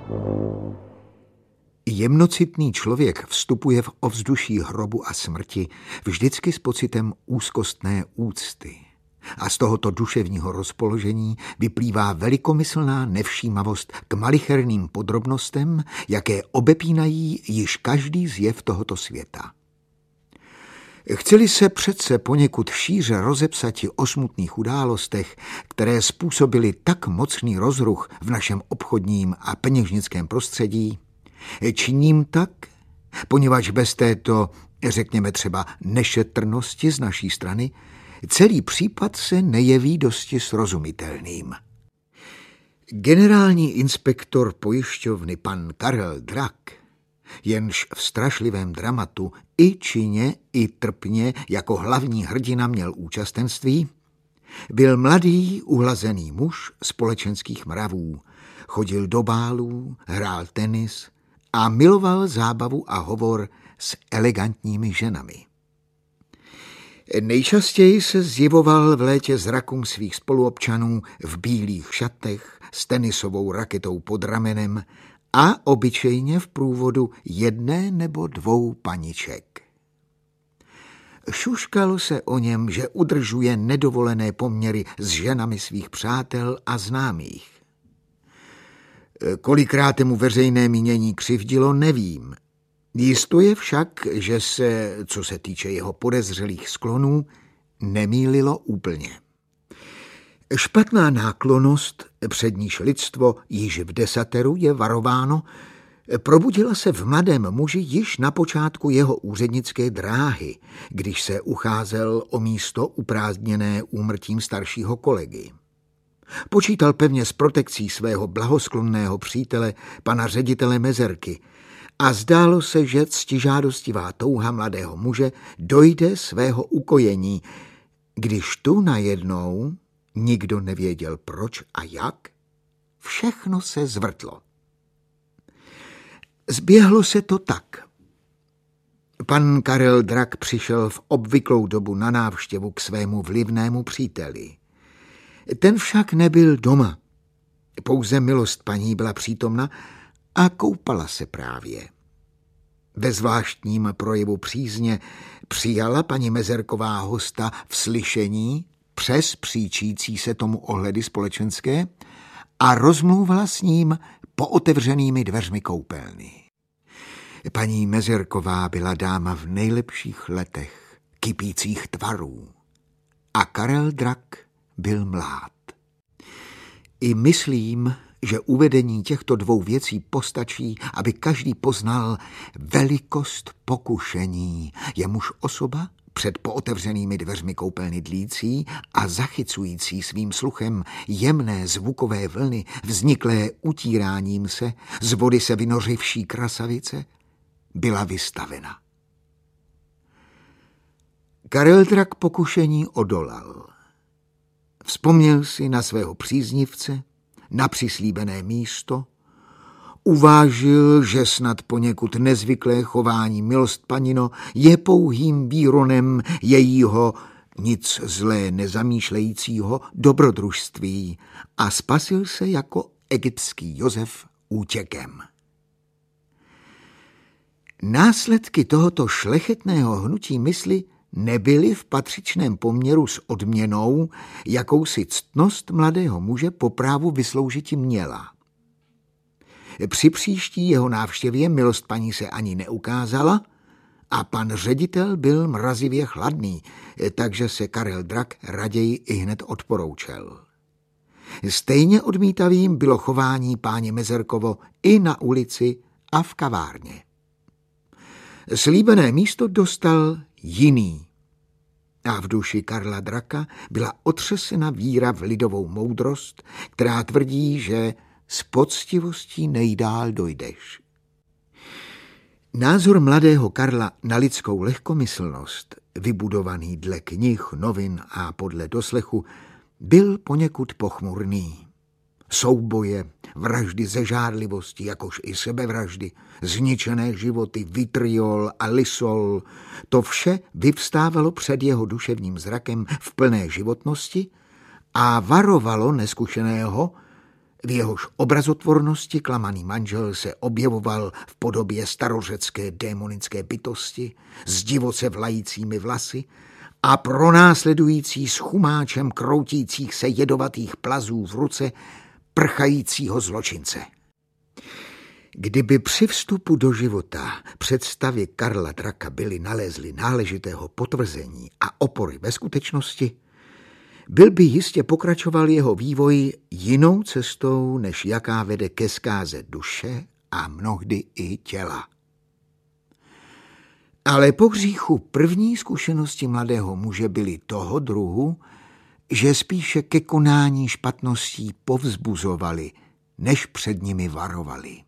Jemnocitný člověk vstupuje v ovzduší hrobu a smrti vždycky s pocitem úzkostné úcty. A z tohoto duševního rozpoložení vyplývá velikomyslná nevšímavost k malicherným podrobnostem, jaké obepínají již každý zjev tohoto světa. Chci-li se přece poněkud šíře rozepsati o smutných událostech, které způsobily tak mocný rozruch v našem obchodním a peněžnickém prostředí, činím tak, poněvadž bez této, řekněme třeba, nešetrnosti z naší strany, celý případ se nejeví dosti srozumitelným. Generální inspektor pojišťovny pan Karel Drak, jenž v strašlivém dramatu i činně, i trpně jako hlavní hrdina měl účastenství, byl mladý, uhlazený muž společenských mravů, chodil do bálů, hrál tenis a miloval zábavu a hovor s elegantními ženami. Nejčastěji se zjevoval v létě zrakům svých spoluobčanů v bílých šatech s tenisovou raketou pod ramenem a obyčejně v průvodu jedné nebo dvou paniček. Šuškalo se o něm, že udržuje nedovolené poměry s ženami svých přátel a známých. Kolikrát mu veřejné mínění křivdilo, nevím. Jisto je však, že se, co se týče jeho podezřelých sklonů, nemýlilo úplně. Špatná náklonnost, před níž lidstvo již v desateru je varováno, probudila se v mladém muži již na počátku jeho úřednické dráhy, když se ucházel o místo uprázdněné úmrtím staršího kolegy. Počítal pevně s protekcí svého blahosklonného přítele, pana ředitele Mezerky, a zdálo se, že ctižádostivá touha mladého muže dojde svého ukojení, když tu najednou nikdo nevěděl proč a jak, všechno se zvrtlo. Zběhlo se to tak. Pan Karel Drak přišel v obvyklou dobu na návštěvu k svému vlivnému příteli. Ten však nebyl doma. Pouze milost paní byla přítomna a koupala se právě. Ve zvláštním projevu přízně přijala paní Mezerková hosta v slyšení přes příčící se tomu ohledy společenské a rozmlouvala s ním pootevřenými dveřmi koupelny. Paní Mezerková byla dáma v nejlepších letech, kypících tvarů a Karel Drak byl mlád. I myslím, že uvedení těchto dvou věcí postačí, aby každý poznal velikost pokušení, jemuž osoba před pootevřenými dveřmi koupelny dlící a zachycující svým sluchem jemné zvukové vlny vzniklé utíráním se, z vody se vynořivší krasavice, byla vystavena. Karel Drak pokušení odolal. Vzpomněl si na svého příznivce, na přislíbené místo, uvážil, že snad poněkud nezvyklé chování milost panino je pouhým výronem jejího nic zlé nezamýšlejícího dobrodružství a spasil se jako egyptský Josef útěkem. Následky tohoto šlechetného hnutí mysli nebyly v patřičném poměru s odměnou, jakou si ctnost mladého muže po právu vysloužiti měla. Při příští jeho návštěvě milost paní se ani neukázala a pan ředitel byl mrazivě chladný, takže se Karel Drak raději ihned odporoučel. Stejně odmítavým bylo chování páně Mezerkovo i na ulici a v kavárně. Slíbené místo dostal jiný. A v duši Karla Draka byla otřesena víra v lidovou moudrost, která tvrdí, že s poctivostí nejdál dojdeš. Názor mladého Karla na lidskou lehkomyslnost, vybudovaný dle knih, novin a podle doslechu, byl poněkud pochmurný. Souboje, vraždy ze žárlivosti, jakož i sebevraždy, zničené životy, vitriol a lisol, to vše vyvstávalo před jeho duševním zrakem v plné životnosti a varovalo neskušeného, V jehož obrazotvornosti klamaný manžel se objevoval v podobě starořecké démonické bytosti s divoce vlajícími vlasy a pronásledující s chumáčem kroutících se jedovatých plazů v ruce prchajícího zločince. Kdyby při vstupu do života představy Karla Draka byly nalezly náležitého potvrzení a opory ve skutečnosti, byl by jistě pokračoval jeho vývoj jinou cestou, než jaká vede ke zkáze duše a mnohdy i těla. Ale po hříchu první zkušenosti mladého muže byly toho druhu, že spíše ke konání špatností povzbuzovali, než před nimi varovali.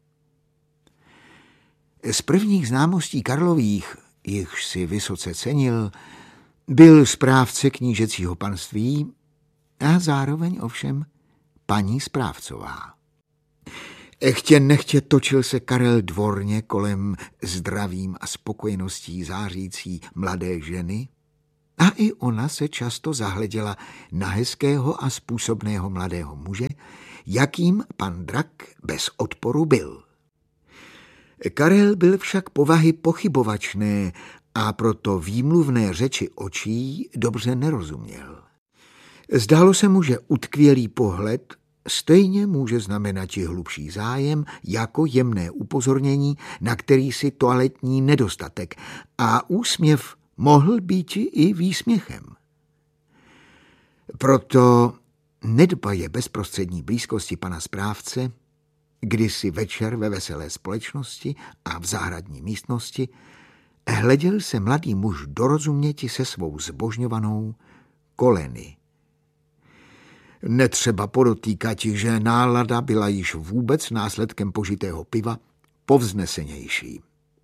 Z prvních známostí Karlových, jichž si vysoce cenil, byl správce knížecího panství a zároveň ovšem paní správcová. Chtě nechtě točil se Karel dvorně kolem zdravím a spokojeností zářící mladé ženy a i ona se často zahleděla na hezkého a způsobného mladého muže, jakým pan Drak bez odporu byl. Karel byl však povahy pochybovačné a proto výmluvné řeči očí dobře nerozuměl. Zdálo se mu, že utkvělý pohled stejně může znamenat i hlubší zájem jako jemné upozornění na kterýsi toaletní nedostatek a úsměv mohl být i výsměchem. Proto nedbaje bezprostřední blízkosti pana správce, kdysi večer ve veselé společnosti a v zahradní místnosti, hleděl se mladý muž dorozuměti se svou zbožňovanou koleny. Netřeba podotýkat, že nálada byla již vůbec následkem požitého piva povznesenější.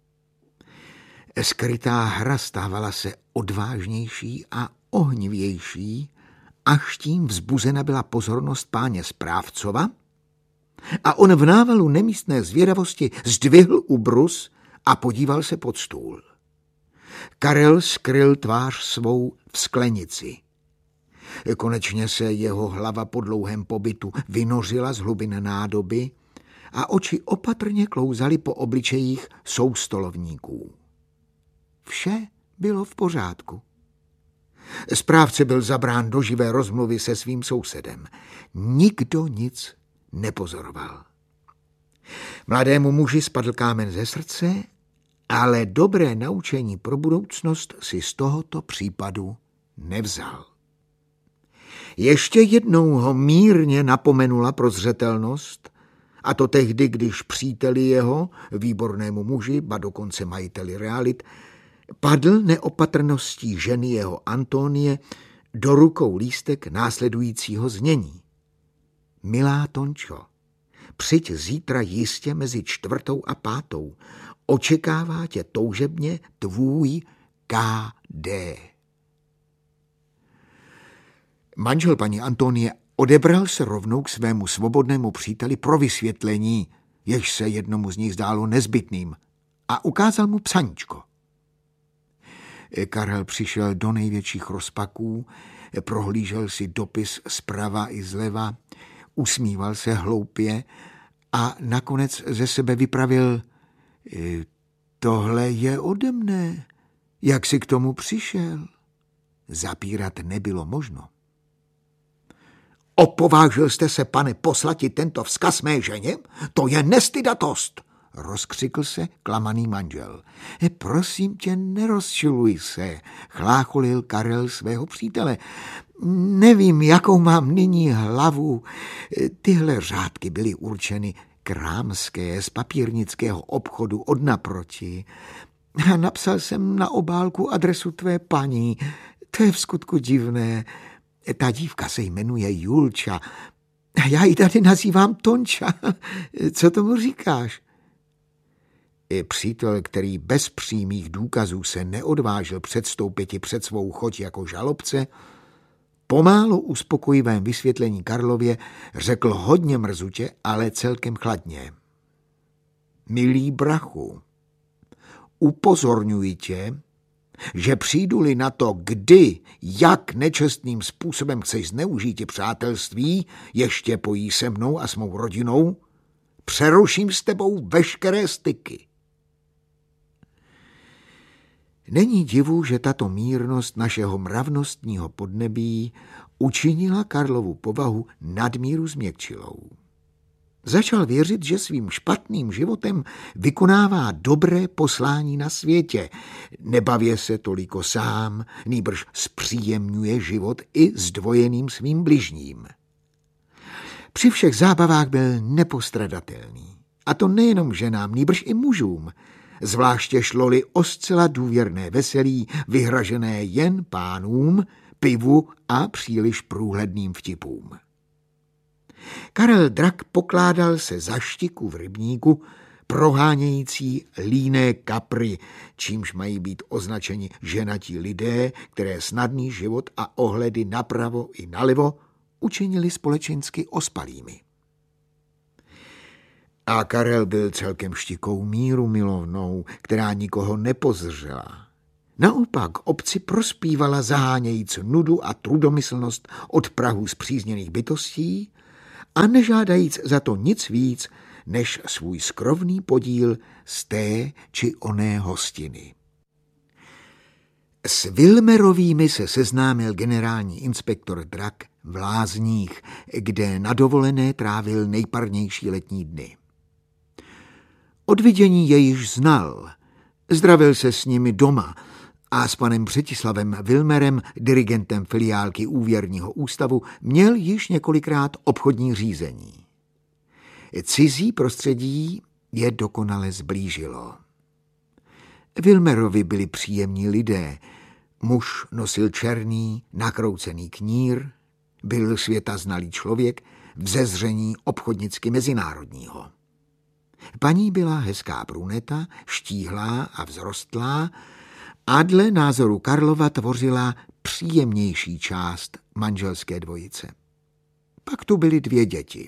Skrytá hra stávala se odvážnější a ohnivější, až tím vzbuzena byla pozornost páně správcova a on v návalu nemístné zvědavosti zdvihl ubrus a podíval se pod stůl. Karel skryl tvář svou v sklenici. Konečně se jeho hlava po dlouhém pobytu vynořila z hlubin nádoby a oči opatrně klouzaly po obličejích soustolovníků. Vše bylo v pořádku. Správce byl zabrán do živé rozmluvy se svým sousedem. Nikdo nic nepozoroval. Mladému muži spadl kámen ze srdce, ale dobré naučení pro budoucnost si z tohoto případu nevzal. Ještě jednou ho mírně napomenula prozřetelnost, a to tehdy, když příteli jeho, výbornému muži, ba dokonce majiteli realit, padl neopatrností ženy jeho Antonie do rukou lístek následujícího znění. Milá Tončo, přijď zítra jistě mezi 4. a 5. Očekává tě toužebně tvůj K.D. Manžel paní Antonie odebral se rovnou k svému svobodnému příteli pro vysvětlení, jež se jednomu z nich zdálo nezbytným, a ukázal mu psaníčko. Karel přišel do největších rozpaků, prohlížel si dopis zprava i zleva, usmíval se hloupě a nakonec ze sebe vypravil: tohle je ode mne, jak jsi k tomu přišel? Zapírat nebylo možno. Opovážil jste se, pane, poslati tento vzkaz mé ženě? To je nestydatost, rozkřikl se klamaný manžel. Prosím tě, nerozčiluj se, chlácholil Karel svého přítele. Nevím, jakou mám nyní hlavu. Tyhle řádky byly určeny Krámské z papírnického obchodu od naproti. A napsal jsem na obálku adresu tvé paní. To je vskutku divné. Ta dívka se jmenuje Julča. Já ji tady nazývám Tonča. Co tomu říkáš? Přítel, který bez přímých důkazů se neodvážil předstoupit před svou choť jako žalobce, pomálu uspokojivém vysvětlení Karlově řekl hodně mrzutě, ale celkem chladně. Milý brachu, upozorňuji tě, že přijdu-li na to, kdy, jak nečestným způsobem chceš zneužít přátelství, ještě pojí se mnou a s mou rodinou, přeruším s tebou veškeré styky. Není divu, že tato mírnost našeho mravnostního podnebí učinila Karlovu povahu nadmíru změkčilou. Začal věřit, že svým špatným životem vykonává dobré poslání na světě. Nebavě se toliko sám, nýbrž zpříjemňuje život i zdvojeným svým bližním. Při všech zábavách byl nepostradatelný. A to nejenom ženám, nýbrž i mužům. Zvláště šlo-li o zcela důvěrné veselí, vyhražené jen pánům, pivu a příliš průhledným vtipům. Karel Drak pokládal se za štiku v rybníku, prohánějící líné kapry, čímž mají být označeni ženatí lidé, které snadný život a ohledy napravo i nalevo učinili společensky ospalými. A Karel byl celkem štikou míru milovnou, která nikoho nepozřela. Naopak obci prospívala zahánějíc nudu a trudomyslnost od prahu spřízněných bytostí a nežádajíc za to nic víc, než svůj skrovný podíl z té či oné hostiny. S Vilmerovými se seznámil generální inspektor Drak v Lázních, kde na dovolené trávil nejparnější letní dny. Od vidění je již znal, zdravil se s nimi doma a s panem Břetislavem Vilmerem, dirigentem filiálky úvěrního ústavu, měl již několikrát obchodní řízení. Cizí prostředí je dokonale zblížilo. Vilmerovi byli příjemní lidé. Muž nosil černý, nakroucený knír, byl světaznalý člověk, vzezření obchodnicky mezinárodního. Paní byla hezká bruneta, štíhlá a vzrostlá a dle názoru Karlova tvořila příjemnější část manželské dvojice. Pak tu byly 2 děti.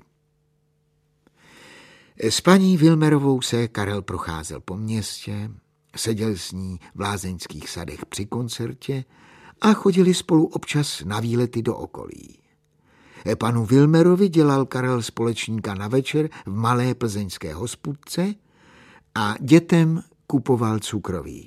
S paní Vilmerovou se Karel procházel po městě, seděl s ní v lázeňských sadech při koncertě a chodili spolu občas na výlety do okolí. Panu Vilmerovi dělal Karel společníka na večer v malé plzeňské hospůdce a dětem kupoval cukroví.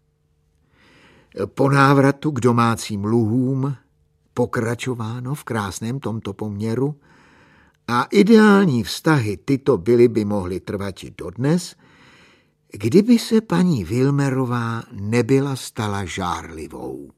Po návratu k domácím luhům pokračováno v krásném tomto poměru a ideální vztahy tyto by mohly trvat i dodnes, kdyby se paní Vilmerová nebyla stala žárlivou.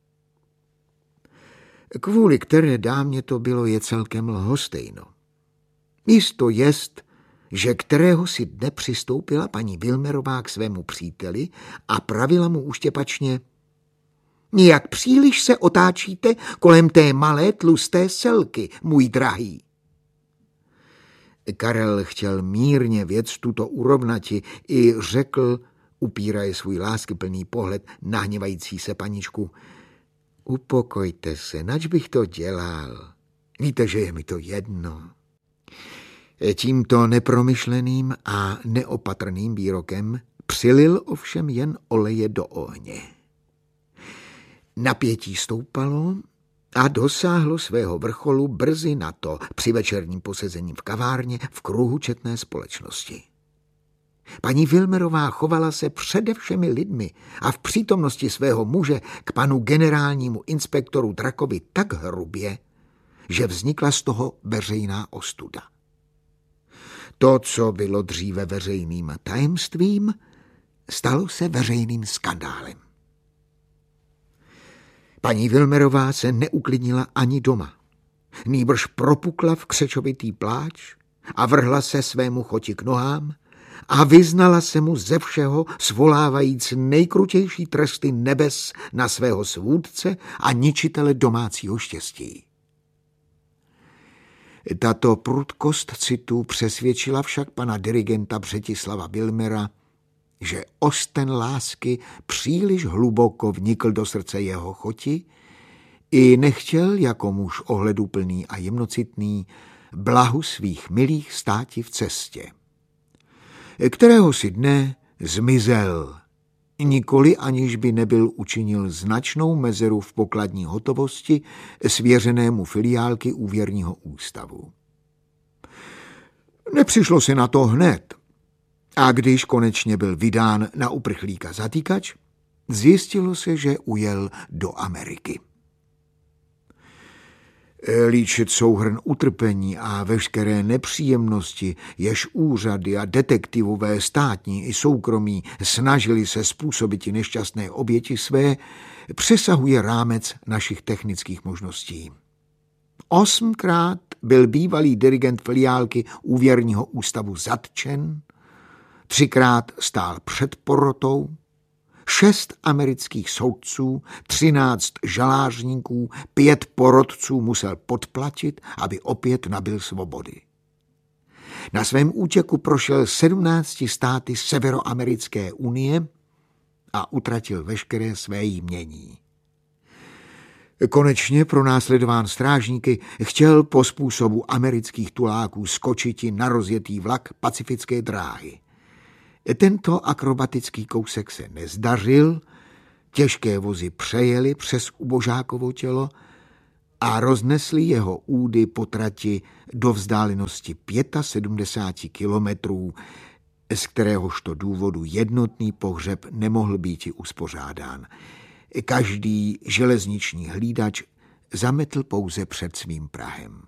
Kvůli které dámě to bylo je celkem lhostejno. Jisto jest, že kterého si dne přistoupila paní Vilmerová k svému příteli a pravila mu uštěpačně: "Nijak příliš se otáčíte kolem té malé tlusté selky, můj drahý." Karel chtěl mírně věc tuto urovnati i řekl, upíraje svůj láskyplný pohled na hněvající se paničku: "Upokojte se, nač bych to dělal. Víte, že je mi to jedno." Tímto nepromyšleným a neopatrným výrokem přilil ovšem jen oleje do ohně. Napětí stoupalo a dosáhlo svého vrcholu brzy na to při večerním posezení v kavárně v kruhu četné společnosti. Paní Vilmerová chovala se přede všemi lidmi a v přítomnosti svého muže k panu generálnímu inspektoru Drakovi tak hrubě, že vznikla z toho veřejná ostuda. To, co bylo dříve veřejným tajemstvím, stalo se veřejným skandálem. Paní Vilmerová se neuklidnila ani doma. Nýbrž propukla v křečovitý pláč a vrhla se svému choti k nohám a vyznala se mu ze všeho, svolávajíc nejkrutější tresty nebes na svého svůdce a ničitele domácího štěstí. Tato prudkost citu přesvědčila však pana dirigenta Břetislava Vilmera, že osten lásky příliš hluboko vnikl do srdce jeho choti i nechtěl jako muž ohleduplný a jemnocitný blahu svých milých státi v cestě. Kterého si dne zmizel Nikoli aniž by nebyl učinil značnou mezeru v pokladní hotovosti svěřenému filiálky úvěrního ústavu. Nepřišlo se na to hned. A když konečně byl vydán na uprchlíka zatýkač, zjistilo se, že ujel do Ameriky. Líčit souhrn utrpení a veškeré nepříjemnosti, jež úřady a detektivové státní i soukromí snažili se způsobit nešťastné oběti své, přesahuje rámec našich technických možností. 8krát byl bývalý dirigent filiálky úvěrního ústavu zatčen, 3krát stál před porotou, 6 amerických soudců, 13 žalářníků, 5 porotců musel podplatit, aby opět nabyl svobody. Na svém útěku prošel 17 státy Severoamerické unie a utratil veškeré své jmění. Konečně pronásledován strážníky chtěl po způsobu amerických tuláků skočiti na rozjetý vlak pacifické dráhy. Tento akrobatický kousek se nezdařil, těžké vozy přejeli přes ubožákovo tělo a roznesli jeho údy po trati do vzdálenosti 75 kilometrů, z kteréhožto důvodu jednotný pohřeb nemohl být uspořádán. Každý železniční hlídač zametl pouze před svým prahem.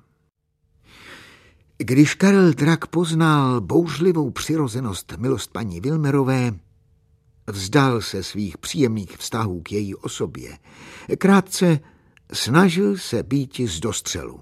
Když Karel Drak poznal bouřlivou přirozenost milost paní Wilmerové, vzdal se svých příjemných vztahů k její osobě. Krátce snažil se býti z dostřelu.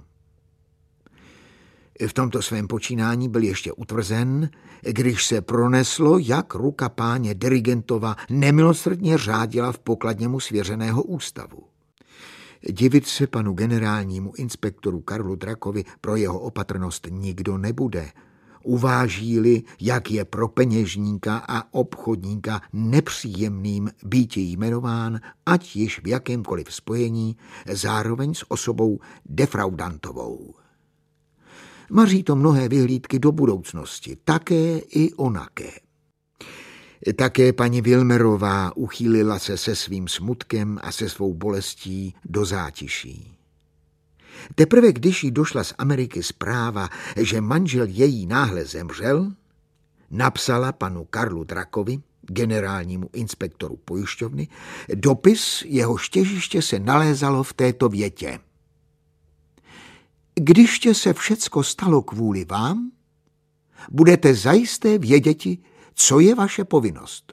V tomto svém počínání byl ještě utvrzen, když se proneslo, jak ruka páně dirigentova nemilosrdně řádila v pokladně mu svěřeného ústavu. Divit se panu generálnímu inspektoru Karlu Drakovi pro jeho opatrnost nikdo nebude. Uváží-li, jak je pro peněžníka a obchodníka nepříjemným býti jmenován, ať již v jakémkoliv spojení, zároveň s osobou defraudantovou. Maří to mnohé vyhlídky do budoucnosti, také i onaké. Také paní Wilmerová uchýlila se svým smutkem a se svou bolestí do zátiší. Teprve když jí došla z Ameriky zpráva, že manžel její náhle zemřel, napsala panu Karlu Drakovi, generálnímu inspektoru pojišťovny, dopis, jehož těžiště se nalézalo v této větě. Kdyžtě se všecko stalo kvůli vám, budete zajisté věděti, co je vaše povinnost.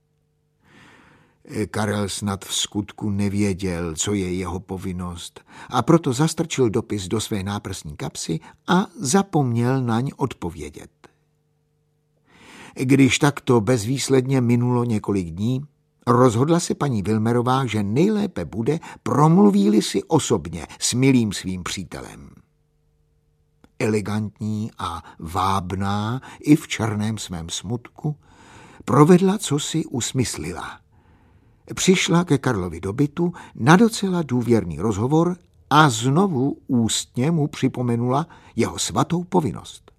Karel snad v skutku nevěděl, co je jeho povinnost, a proto zastrčil dopis do své náprsní kapsy a zapomněl naň odpovědět. Když takto bezvýsledně minulo několik dní, rozhodla se paní Wilmerová, že nejlépe bude, promluví-li si osobně s milým svým přítelem. Elegantní a vábná i v černém svém smutku, provedla, co si usmyslila. Přišla ke Karlovi do bytu na docela důvěrný rozhovor a znovu ústně mu připomenula jeho svatou povinnost.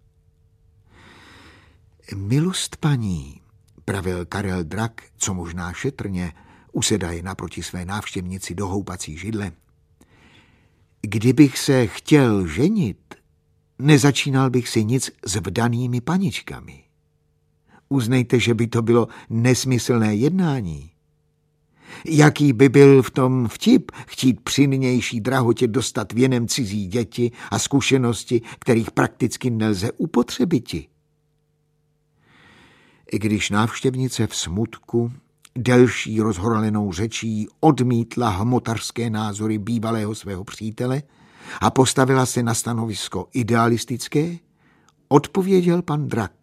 Milost paní, pravil Karel Drak, co možná šetrně, usedaje naproti své návštěvnici do houpací židle. Kdybych se chtěl ženit, nezačínal bych si nic s vdanými paničkami. Uznejte, že by to bylo nesmyslné jednání. Jaký by byl v tom vtip chtít při nynější drahotě dostat věnem cizí děti a zkušenosti, kterých prakticky nelze upotřebiti? I když návštěvnice v smutku delší rozhorlenou řečí odmítla hmotařské názory bývalého svého přítele a postavila se na stanovisko idealistické, odpověděl pan Drak.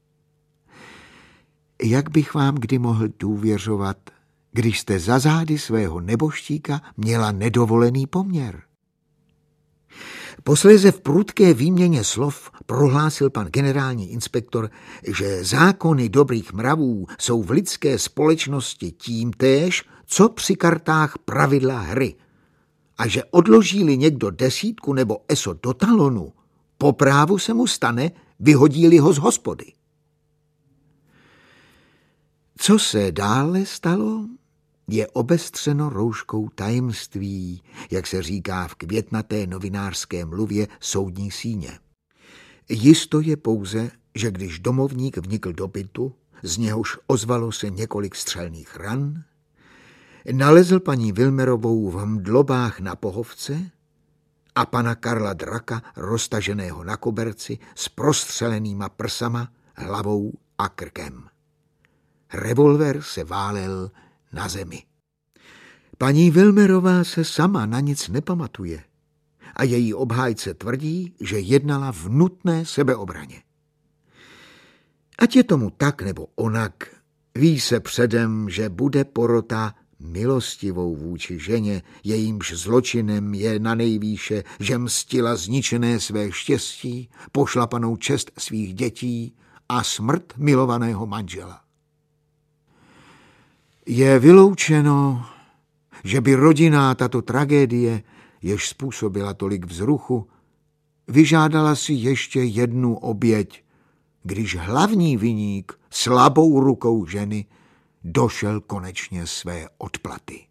Jak bych vám kdy mohl důvěřovat, když jste za zády svého neboštíka měla nedovolený poměr? Posléze v prudké výměně slov prohlásil pan generální inspektor, že zákony dobrých mravů jsou v lidské společnosti tímtéž, co při kartách pravidla hry, a že odloží-li někdo 10 nebo eso do talonu, po právu se mu stane, vyhodí-li ho z hospody. Co se dále stalo, je obestřeno rouškou tajemství, jak se říká v květnaté novinářské mluvě soudní síně. Jisto je pouze, že když domovník vnikl do bytu, z něhož ozvalo se několik střelných ran, nalezl paní Wilmerovou v mdlobách na pohovce a pana Karla Draka roztaženého na koberci s prostřelenýma prsama, hlavou a krkem. Revolver se válel na zemi. Paní Wilmerová se sama na nic nepamatuje a její obhájce tvrdí, že jednala v nutné sebeobraně. Ať je tomu tak nebo onak, ví se předem, že bude porota milostivou vůči ženě, jejímž zločinem je nanejvýše, že mstila zničené své štěstí, pošlapanou čest svých dětí a smrt milovaného manžela. Je vyloučeno, že by rodinná tato tragédie, jež způsobila tolik vzruchu, vyžádala si ještě jednu oběť, když hlavní viník slabou rukou ženy došel konečně své odplaty.